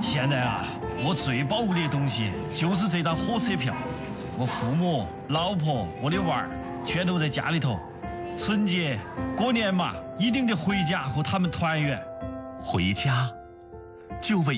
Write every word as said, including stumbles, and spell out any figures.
现在啊，我最宝贵的东西就是这张火车票。我父母、老婆、我的娃儿全都在家里头。春节、过年嘛，一定得回家和他们团圆。 回家，就为